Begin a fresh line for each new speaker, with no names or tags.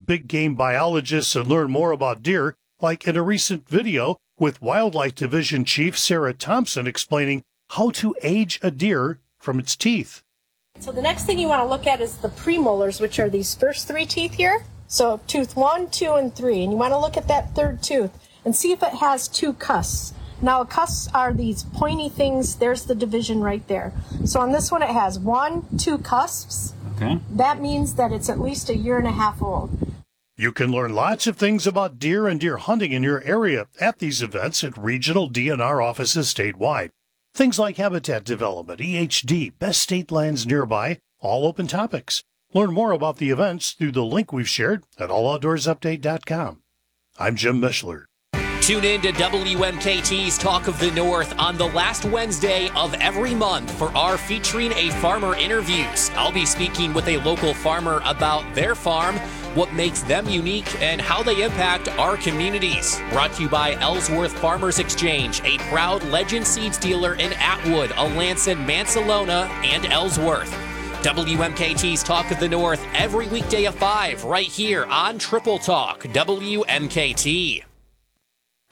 big game biologists and learn more about deer, like in a recent video with Wildlife Division Chief Sarah Thompson explaining how to age a deer from its teeth.
So the next thing you want to look at is the premolars, which are these first 3 teeth here. So tooth 1, 2, and 3. And you want to look at that third tooth and see if it has 2 cusps. Now, cusps are these pointy things. There's the division right there. So on this one, it has 1, 2 cusps.
Okay.
That means that it's at least 1.5 years old.
You can learn lots of things about deer and deer hunting in your area at these events at regional DNR offices statewide. Things like habitat development, EHD, best state lands nearby, all open topics. Learn more about the events through the link we've shared at alloutdoorsupdate.com. I'm Jim Mishler.
Tune in to WMKT's Talk of the North on the last Wednesday of every month for our Featuring a Farmer interviews. I'll be speaking with a local farmer about their farm, what makes them unique, and how they impact our communities. Brought to you by Ellsworth Farmers Exchange, a proud Legend Seeds dealer in Atwood, Alanson, Mansalona, and Ellsworth. WMKT's Talk of the North every weekday at 5 right here on Triple Talk WMKT.